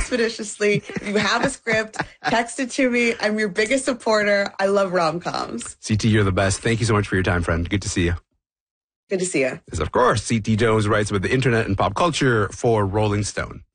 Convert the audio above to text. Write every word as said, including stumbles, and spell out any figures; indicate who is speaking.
Speaker 1: expeditiously. You have a script, text it to me. I'm your biggest supporter. I love rom-coms.
Speaker 2: C T, you're the best. Thank you so much for your time, friend. Good to see you.
Speaker 1: Good to see you.
Speaker 2: As of course, C T Jones writes about the internet and pop culture for Rolling Stone.